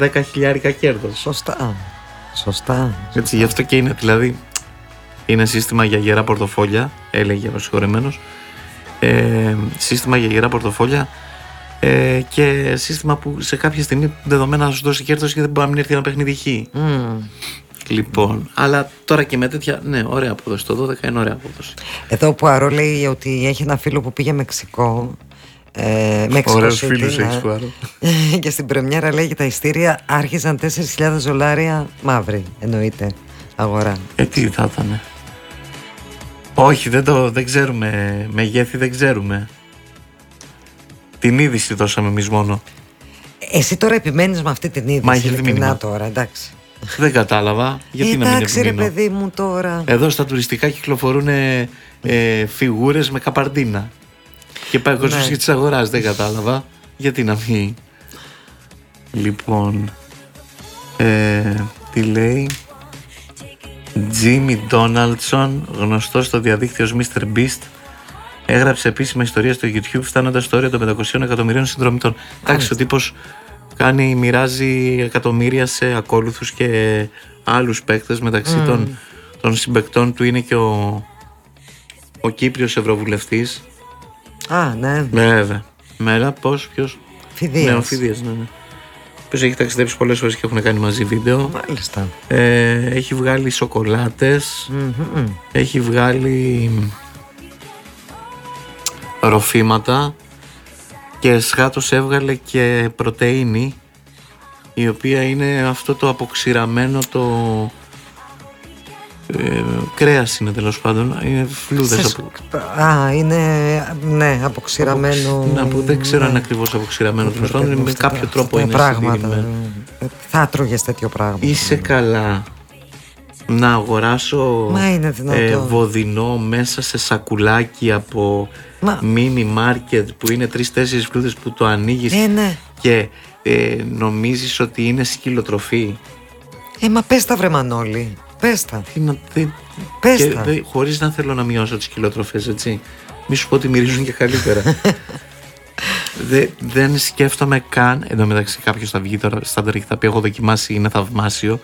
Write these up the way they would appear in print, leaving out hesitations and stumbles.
10.000 κέρδος. Σωστά. Έτσι, γι' αυτό και είναι, δηλαδή, είναι σύστημα για γερά πορτοφόλια, έλεγε ο συγχωρεμένος. Σύστημα για γερά πορτοφόλια και σύστημα που σε κάποια στιγμή δεδομένα θα σου δώσει κέρδος και δεν μπορεί να μην έρθει ένα παιχνίδι χ. Λοιπόν, αλλά τώρα και με τέτοια, ναι, ωραία απόδοση. Το 12 είναι ωραία απόδοση. Εδώ που Αρώ λέει ότι έχει ένα φίλο που πήγε Μεξικό. Ωραίους φίλους έχεις που Αρώ. Και στην πρεμιέρα λέει τα ειστήρια άρχισαν $4.000 μαύρη, εννοείται, αγορά. Τι θα ήταν. Όχι, δεν ξέρουμε. Μεγέθη δεν ξέρουμε. Την είδηση δώσαμε εμείς μόνο. Εσύ τώρα επιμένεις με αυτή την είδηση. Μα έχει μήνυμα τώρα, εντάξει. Δεν κατάλαβα. Γιατί να μην εντάξει ρε παιδί μου τώρα. Εδώ στα τουριστικά κυκλοφορούν φιγούρες με καπαρντίνα. Και πάει ο κόσμος και τις αγοράζει. Δεν κατάλαβα. Γιατί να μην. Λοιπόν, τι λέει. Jimmy Donaldson, γνωστός στο διαδίκτυο ως Mr. Beast, έγραψε επίσημα ιστορία στο YouTube φτάνοντας στο όριο των 500 εκατομμυρίων συνδρομητών. Εντάξει, ο τύπος μοιράζει εκατομμύρια σε ακόλουθους και άλλους παίκτες. Μεταξύ των συμπαικτών του είναι και ο Κύπριος Ευρωβουλευτής. Ναι. Βέβαια. Μέρα, ποιος? Φιδίας. Ναι, ο Φιδίας, ναι. Ποιος έχει ταξιδέψει πολλές φορές και έχουν κάνει μαζί βίντεο. Μάλιστα. Έχει βγάλει σοκολάτες. Έχει βγάλει ροφήματα. Και σχάτως έβγαλε και πρωτεΐνη, η οποία είναι αυτό το αποξηραμένο κρέας είναι, τέλος πάντων. Είναι φλούδες είναι αποξηραμένο. Δεν ξέρω αν ακριβώς αποξηραμένο, τέλος πάντων. Με κάποιο τρόπο είναι πράγματα. Θα τρώγες τέτοιο πράγμα. Είσαι καλά να αγοράσω βοδινό μέσα σε σακουλάκι από mini market που είναι 3-4 φλούδες που το ανοίγεις και νομίζεις ότι είναι σκυλοτροφή? Μα πες τα βρε Μανώλη. Πες τα. Χωρίς να θέλω να μειώσω τις σκυλοτροφές, έτσι. Μη σου πω ότι μυρίζουν και καλύτερα. Δεν σκέφτομαι καν. Εν τω μεταξύ κάποιος θα βγει τώρα στάνταρ και θα πει έχω δοκιμάσει, είναι θαυμάσιο.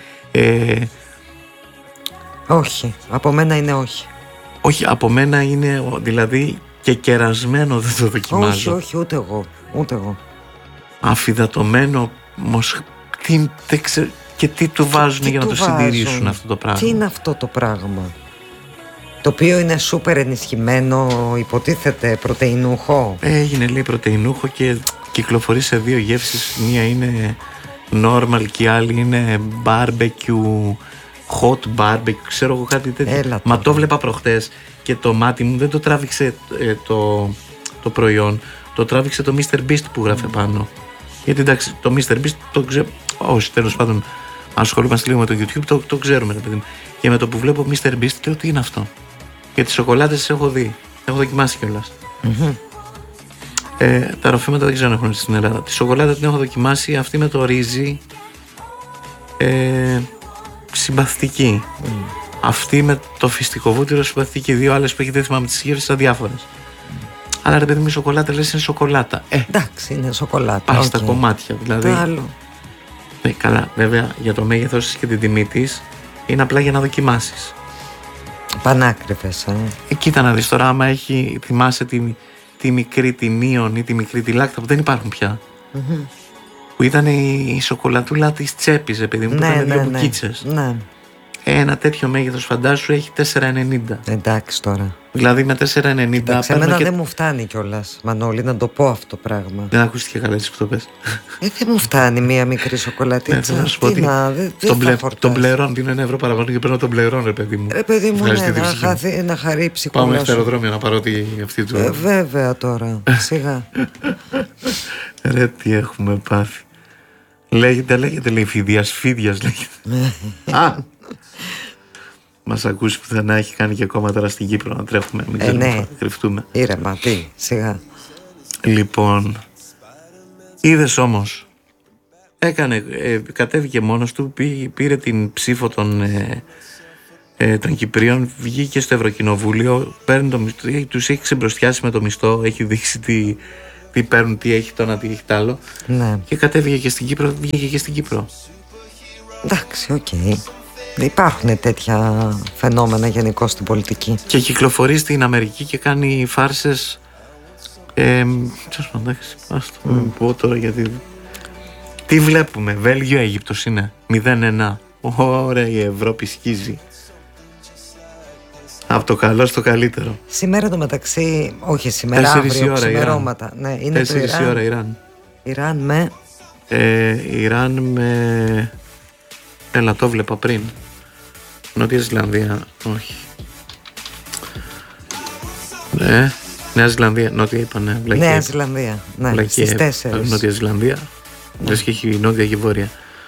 Όχι, από μένα είναι όχι. Όχι, από μένα είναι δηλαδή και κερασμένο δεν το δοκιμάζω. Όχι, ούτε εγώ. Αφυδατωμένο, δεν ξέρω. Και τι του βάζουν για να το συντηρήσουν αυτό το πράγμα? Τι είναι αυτό το πράγμα? Το οποίο είναι σούπερ ενισχυμένο, υποτίθεται πρωτεϊνούχο. Έγινε λέει πρωτεϊνούχο και κυκλοφορεί σε 2 γεύσεις. Μία είναι normal και η άλλη είναι barbecue, hot barbecue, ξέρω εγώ κάτι τέτοιο. Μα το βλέπα προχτές και το μάτι μου δεν το τράβηξε το προϊόν. Το τράβηξε το Mr. Beast που γράφε πάνω. Γιατί εντάξει, το Mr. Beast το ξέρω. Όχι, τέλος πάντων, ασχολούμαστε λίγο με το YouTube, το ξέρουμε, ρε παιδί μου. Και με το που βλέπω Mr. Beast, λέω τι είναι αυτό. Και τις σοκολάτες έχω δει. Έχω δοκιμάσει κιόλας. Τα ροφήματα δεν ξέρω αν έχουν στην Ελλάδα. Τη σοκολάτα την έχω δοκιμάσει. Αυτή με το ρύζι. Συμπαθητική. Αυτή με το φυστικό βούτυρο συμπαθητική. 2 άλλες που έχει, δεν θυμάμαι τις γεύσεις, αδιάφορες. Αλλά ρε παιδί μου, η σοκολάτα λες είναι σοκολάτα. Εντάξει, είναι σοκολάτα. Πάει στα κομμάτια δηλαδή. Άλλο. Καλά, βέβαια για το μέγεθος της και την τιμή της είναι απλά για να δοκιμάσεις. Πανάκριβες. Κοίτα να δεις τώρα, άμα έχει, θυμάσαι τη μικρή τη Νίον ή τη μικρή τη Λάκτα που δεν υπάρχουν πια. Που ήταν η σοκολατούλα της τσέπης, επειδή μου ήταν 2 μπουκίτσες. Ναι. Ένα τέτοιο μέγεθος φαντάσου έχει 4,90. Εντάξει τώρα. Δηλαδή με 4,90. Εμένα δεν μου φτάνει κιόλας, Μανώλη, να το πω αυτό το πράγμα. Δεν ακούστηκε καλά έτσι που το πες. Δεν μου φτάνει μία μικρή σοκολατίτσα. Να σου πω ότι τον πλερών δίνω 1 ευρώ παραπάνω και παίρνω τον πλερών, ρε παιδί μου. Ρε παιδί μου, να χαρεί ψυχολογία. Πάμε στο αεροδρόμιο να πάρω αυτή του. Βέβαια τώρα, σιγά. Ρε τι έχουμε πάθει. Λέγεται λέει Φίδιας λέγεται. Μας ακούσει πουθενά, έχει κάνει και ακόμα τώρα στην Κύπρο να τρέχουμε, μην ξέρουμε, θα κρυφτούμε. Ήρεμα, τι, σιγά. Λοιπόν, είδες όμως, κατέβηκε μόνος του, πήρε την ψήφο των Κυπρίων, βγήκε στο Ευρωκοινοβούλιο, τους έχει ξεμπροστιάσει με το μισθό, έχει δείξει τι παίρνουν, τι έχει το ένα, τι έχει το άλλο. Ναι. Και κατέβηκε και στην Κύπρο, βγήκε και στην Κύπρο. Εντάξει, οκ. Υπάρχουν τέτοια φαινόμενα γενικώς στην πολιτική. Και κυκλοφορεί στην Αμερική και κάνει φάρσες. Εντάξει, ας το πω τώρα γιατί. Τι βλέπουμε, Βέλγιο-Αίγυπτος είναι 0-1. Ωραία, η Ευρώπη σκίζει. Από το καλό στο καλύτερο. Σήμερα το μεταξύ, όχι σήμερα, αύριο, ξημερώματα. Ναι, είναι 4 η ώρα Ιράν. Ιράν με... Ιράν με... Έλα, το βλέπα πριν. Νότια Ζηλανδία, όχι. Ναι, Νέα Ζηλανδία, Νότια είπανε. Νέα Ζηλανδία, ναι, στις 4. Νότια Ζηλανδία, λες και έχει Νότια και Βόρεια.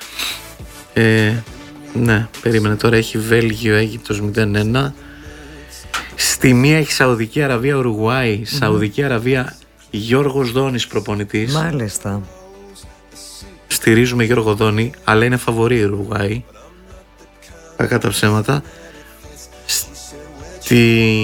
Ναι, περίμενε, τώρα έχει Βέλγιο, Αίγυπτος 0-1. Στη μία έχει Σαουδική Αραβία, Ουρουγουάη. Σαουδική Αραβία, Γιώργος Δόνης προπονητής. Μάλιστα. Στηρίζουμε Γιώργο Δόνη, αλλά είναι φαβορί η Ουρουγουάη. Κακά τα ψέματα. Τι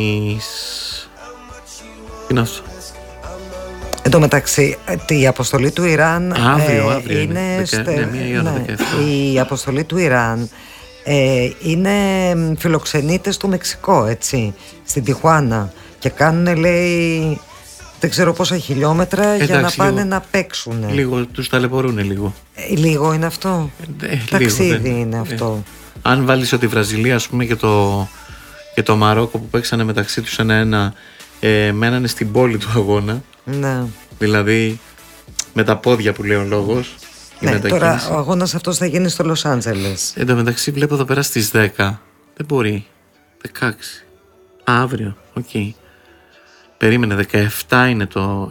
είναι αυτό? Εν τω μεταξύ, η αποστολή του Ιράν αύριο είναι η αποστολή του Ιράν είναι φιλοξενείται στο Μεξικό, έτσι, στην Τιχουάνα, και κάνουν, λέει, δεν ξέρω πόσα χιλιόμετρα. Εντάξει, για να πάνε λίγο, να παίξουν. Λίγο τους ταλαιπωρούν λίγο. Λίγο είναι αυτό. Ταξίδι είναι αυτό. Αν βάλεις ότι η Βραζιλία, ας πούμε, και το Μαρόκο που παίξανε μεταξύ τους 1-1, μένανε στην πόλη του αγώνα. Ναι. Δηλαδή με τα πόδια που λέει ο λόγος. Ναι, τώρα ο αγώνας αυτός θα γίνει στο Λος Άντζελες. Εν τω μεταξύ βλέπω εδώ πέρα στις 10. Δεν μπορεί. 16. Αύριο. Οκ. Περίμενε, 17 είναι το...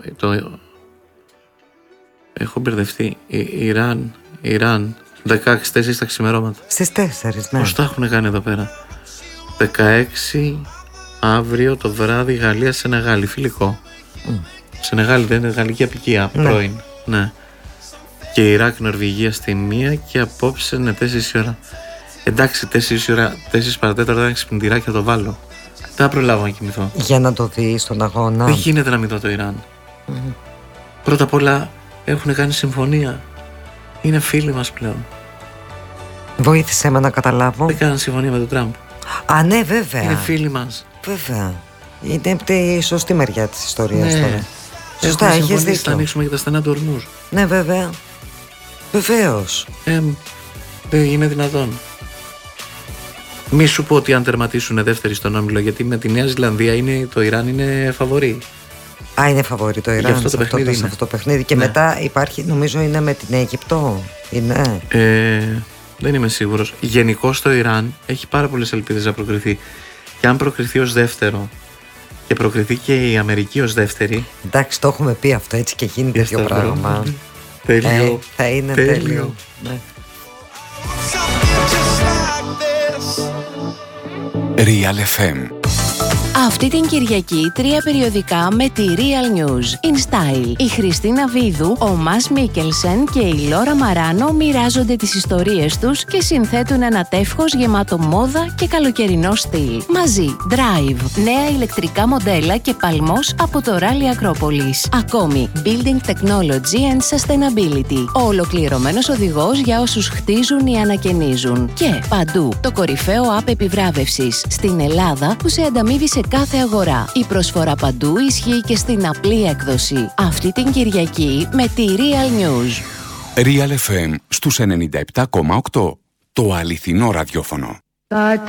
Έχω μπερδευτεί. Ιράν 16, 4 τα ξημερώματα. Στις 4, ναι. Πώς τα έχουν κάνει εδώ πέρα? 16 αύριο το βράδυ, Γαλλία Σενεγάλη, φιλικό. Σενεγάλη δεν είναι γαλλική απικία, πρώην. Ναι. Και Ιράκ Νορβηγία στη 1 και απόψε είναι 4 η ώρα. Εντάξει, 4 η ώρα, 4 παρατέταρτο ήταν ξυπνητηράκι, θα το βάλω. Δεν θα προλάβω να κοιμηθώ. Για να το δει στον αγώνα. Δεν γίνεται να μην δω το Ιράν. Πρώτα απ' όλα έχουν κάνει συμφωνία. Είναι φίλοι μας πλέον. Βοήθησέ με να καταλάβω. Δεν κάναν συμφωνία με τον Τραμπ. Α, ναι, βέβαια. Είναι φίλοι μας. Βέβαια. Είναι η σωστή μεριά της ιστορίας, ναι, τώρα. Σωστά, έχεις δίκιο. Θα ανοίξουμε και τα στενά του ορμούς. Ναι, βέβαια. Βεβαίως. Δεν είναι δυνατόν. Μη σου πω ότι αν τερματίσουν δεύτεροι στον όμιλο, γιατί με τη Νέα Ζηλανδία το Ιράν είναι φαβορί. Α, είναι φαβορί το Ιράν σε αυτό το παιχνίδι. Και μετά υπάρχει, νομίζω, είναι με την Αίγυπτο. Είναι. Δεν είμαι σίγουρος. Γενικώς το Ιράν έχει πάρα πολλές ελπίδες να προκριθεί. Και αν προκριθεί ως δεύτερο και προκριθεί και η Αμερική ως δεύτερη. Εντάξει, το έχουμε πει αυτό, έτσι και γίνει τέτοιο πράγμα. Τέλειο. Θα είναι τέλειο. Ναι. Real FM. Αυτή την Κυριακή 3 περιοδικά με τη Real News. In Style. Η Χριστίνα Βίδου, ο Μας Μίκελσεν και η Λόρα Μαράνο μοιράζονται τις ιστορίες τους και συνθέτουν ένα τεύχος γεμάτο μόδα και καλοκαιρινό στυλ. Μαζί, Drive, νέα ηλεκτρικά μοντέλα και παλμός από το Rally Acropolis. Ακόμη, Building Technology and Sustainability. Ο ολοκληρωμένος οδηγός για όσους χτίζουν ή ανακαινίζουν. Και παντού, το κορυφαίο app επιβράβευσης στην Ελλάδα που σε ανταμείβει σε κάθε αγορά. Η προσφορά παντού ισχύει και στην απλή έκδοση. Αυτή την Κυριακή με τη Real News. Real FM στους 97,8. Το αληθινό ραδιόφωνο.